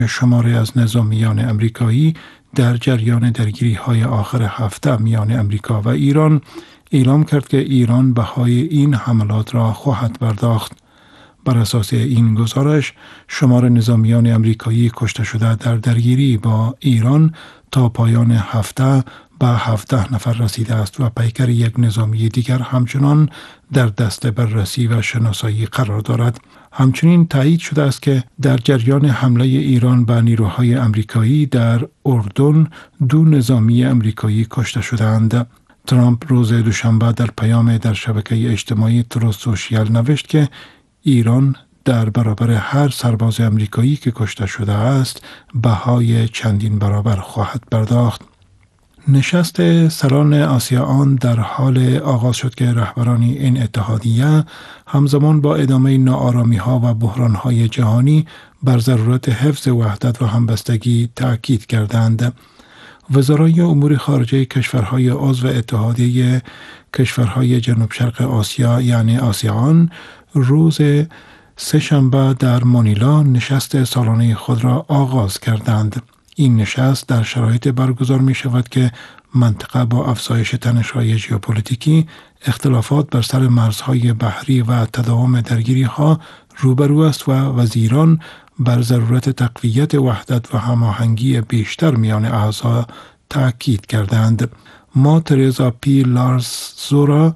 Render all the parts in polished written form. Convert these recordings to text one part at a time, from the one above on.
شماری از نظامیان امریکایی در جریان درگیری‌های آخر هفته میان امریکا و ایران اعلام کرد که ایران بهای این حملات را خواهد پرداخت. بر اساس این گزارش، شمار نظامیان امریکایی کشته شده در درگیری با ایران تا پایان هفته به 17 نفر رسیده است و پیکر یک نظامی دیگر همچنان در دست بررسی و شناسایی قرار دارد. همچنین تایید شده است که در جریان حمله ایران به نیروهای امریکایی در اردن 2 نظامی امریکایی کشته شدند. ترامپ روز دوشنبه در پیام در شبکه اجتماعی تروث سوشیال نوشت که ایران در برابر هر سرباز امریکایی که کشته شده است بهای چندین برابر خواهد پرداخت. نشست سران آسیان در حال آغاز شد که رهبران این اتحادیه همزمان با ادامه ناآرامی‌ها و بحران‌های جهانی بر ضرورت حفظ وحدت و همبستگی تأکید کردند. وزرای امور خارجه کشورهای عضو اتحادیه کشورهای جنوب شرق آسیا یعنی آسیان روز سه‌شنبه در مانیلا نشست سالانه خود را آغاز کردند. این نشست در شرایط برگزار می شود که منطقه با افزایش تنش‌های ژئوپلیتیکی، اختلافات بر سر مرزهای بحری و تداوم درگیری‌ها روبرو است و وزیران بر ضرورت تقویت وحدت و هماهنگی بیشتر میان اعضا تأکید کردند. ما ترزا پی لارزورا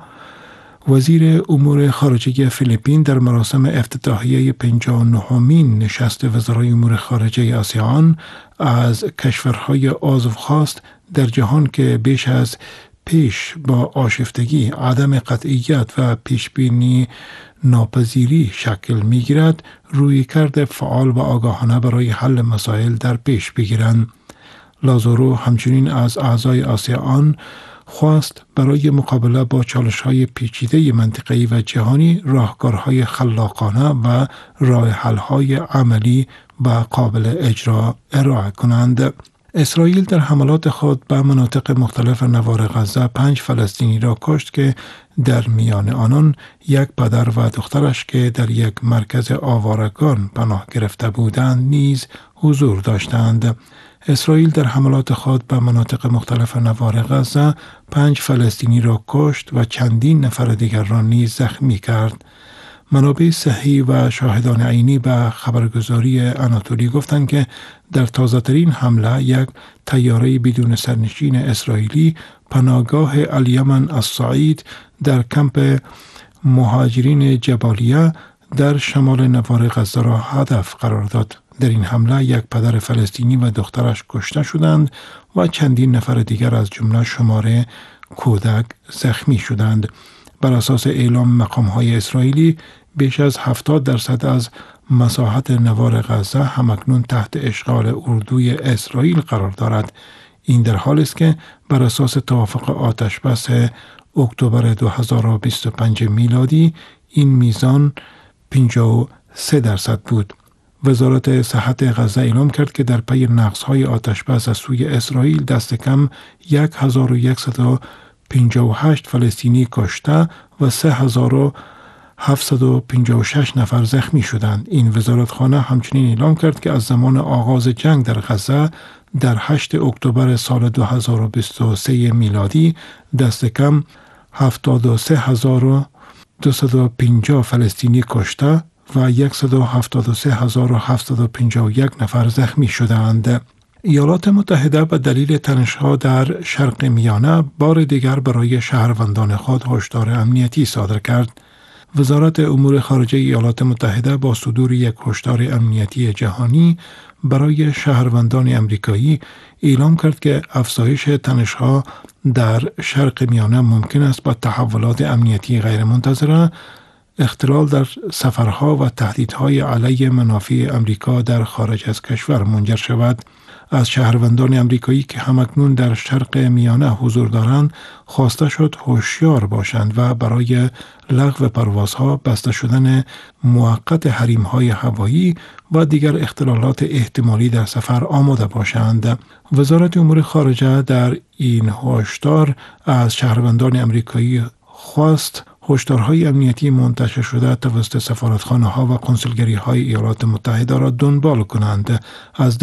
وزیر امور خارجه فیلیپین در مراسم افتتاحیه 59مین نشست وزرای امور خارجه آسیان از کشورهای عضو خواست در جهان که بیش از پیش با آشفتگی، عدم قطعیت و پیشبینی ناپذیری شکل می‌گیرد، رویکرد فعال و آگاهانه برای حل مسائل در پیش بگیرند. لازورو همچنین از اعضای آسیان خواست برای مقابله با چالش‌های پیچیده منطقه‌ای و جهانی راهکارهای خلاقانه و راه حل‌های عملی و قابل اجرا ارائه کنند. اسرائیل در حملات خود به مناطق مختلف نوار غزه 5 فلسطینی را کشت که در میان آنان یک پدر و دخترش که در یک مرکز آوارگان پناه گرفته بودند نیز حضور داشتند. اسرائیل در حملات خود به مناطق مختلف نوار غزه 5 فلسطینی را کشت و چندین نفر دیگر را نیز زخمی کرد. منابع صحی و شاهدان عینی به خبرگزاری آناتولی گفتند که در تازه‌ترین حمله یک طیاره بدون سرنشین اسرائیلی پناهگاه الیمن الصعید در کمپ مهاجرین جبالیه در شمال نوار غزه را هدف قرار داد. در این حمله یک پدر فلسطینی و دخترش کشته شدند و چندین نفر دیگر از جمله شمار کودک زخمی شدند. بر اساس اعلام مقام‌های اسرائیلی بیش از 70% از مساحت نوار غزه همکنون تحت اشغال اردوی اسرائیل قرار دارد. این در حالی است که بر اساس توافق آتشبس اکتبر 2025 میلادی این میزان 53% بود. وزارت صحت غزه اعلام کرد که در پی نقض‌های آتشبس از سوی اسرائیل دست کم 1158 فلسطینی کشته و 3756 نفر زخمی شدند. این وزارتخانه همچنین اعلام کرد که از زمان آغاز جنگ در غزه در 8 اکتبر سال 2023 میلادی دست کم 73250 فلسطینی کشته و 173751 نفر زخمی شدند. ایالات متحده به دلیل تنش‌ها در شرق میانه بار دیگر برای شهروندان خود هشدار امنیتی صادر کرد. وزارت امور خارجه ایالات متحده با صدور یک هشدار امنیتی جهانی برای شهروندان امریکایی اعلام کرد که افزایش تنش‌ها در شرق میانه ممکن است با تحولات امنیتی غیرمنتظره، اختلال در سفرها و تهدیدهای علیه منافع امریکا در خارج از کشور منجر شود. از شهروندان امریکایی که همکنون در شرق میانه حضور دارند خواسته شد هوشیار باشند و برای لغو پروازها، بسته شدن موقت حریم‌های هوایی و دیگر اختلالات احتمالی در سفر آماده باشند. وزارت امور خارجه در این هشدار از شهروندان امریکایی خواست هشدارهای امنیتی منتشر شده توسط سفارتخانه‌ها و کنسولگری‌های ایالات متحده را دنبال کنند. از